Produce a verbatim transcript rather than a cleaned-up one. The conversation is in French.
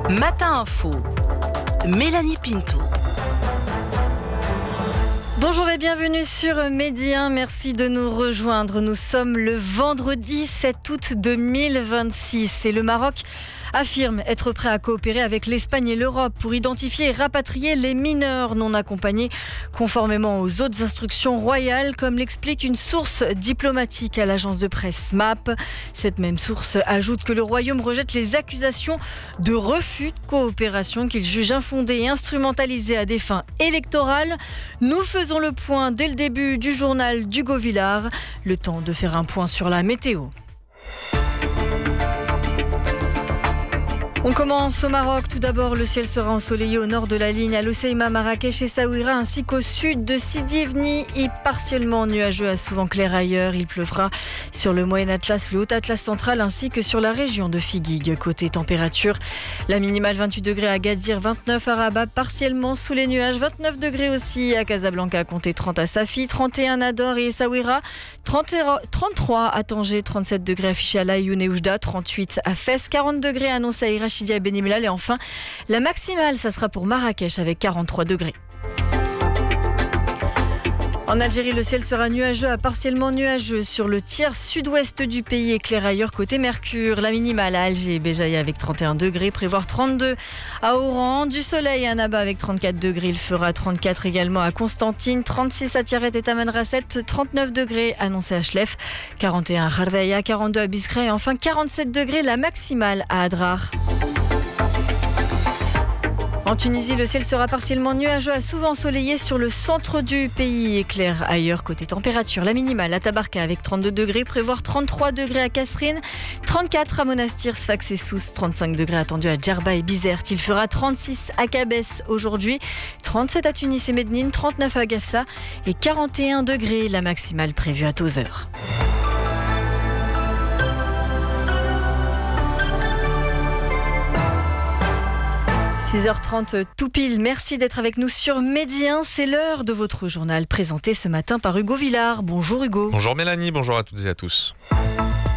Matin Info, Mélanie Pinto. Bonjour et bienvenue sur Midi un, merci de nous rejoindre. Nous sommes le vendredi sept août deux mille vingt-six et le Maroc affirme être prêt à coopérer avec l'Espagne et l'Europe pour identifier et rapatrier les mineurs non accompagnés conformément aux autres instructions royales, comme l'explique une source diplomatique à l'agence de presse M A P. Cette même source ajoute que le Royaume rejette les accusations de refus de coopération qu'il juge infondées et instrumentalisées à des fins électorales. Nous faisons le point dès le début du journal d'Hugo Villard. Le temps de faire un point sur la météo. On commence au Maroc. Tout d'abord, le ciel sera ensoleillé au nord de la ligne à Lousseïma, Marrakech et Saouira, ainsi qu'au sud de Sidi Ifni et partiellement nuageux à souvent clair ailleurs. Il pleuvra sur le Moyen Atlas, le Haut Atlas central ainsi que sur la région de Figuig. Côté température, la minimale vingt-huit degrés à Agadir, vingt-neuf à Rabat, partiellement sous les nuages, vingt-neuf degrés aussi à Casablanca, comptez trente à Safi, trente et un à Dor et Essaouira, trente-trois à Tanger, trente-sept degrés affichés à Laayoune et Oujda, trente-huit à Fès, quarante degrés annoncés à Irachidia et Benimlal, et enfin la maximale, ça sera pour Marrakech avec quarante-trois degrés. En Algérie, le ciel sera nuageux à partiellement nuageux sur le tiers sud-ouest du pays et clair ailleurs côté Mercure. La minimale à Alger et Béjaïa avec trente et un degrés, prévoir trente-deux à Oran. Du soleil à Annaba avec trente-quatre degrés, il fera trente-quatre également à Constantine, trente-six à Tiaret et Tamanrasset, trente-neuf degrés annoncés à Chlef, quarante et un à Khardaïa, quarante-deux à Biskra et enfin quarante-sept degrés la maximale à Adrar. En Tunisie, le ciel sera partiellement nuageux à souvent ensoleillé sur le centre du pays et clair ailleurs. Côté température, la minimale à Tabarka avec trente-deux degrés, prévoir trente-trois degrés à Kasserine, trente-quatre à Monastir, Sfax et Sousse, trente-cinq degrés attendus à Djerba et Bizerte. Il fera trente-six à Kabès aujourd'hui, trente-sept à Tunis et Mednine, trente-neuf à Gafsa et quarante et un degrés la maximale prévue à Tozeur. six heures trente tout pile, merci d'être avec nous sur Midi un. C'est l'heure de votre journal présenté ce matin par Hugo Villard. Bonjour Hugo. Bonjour Mélanie, bonjour à toutes et à tous.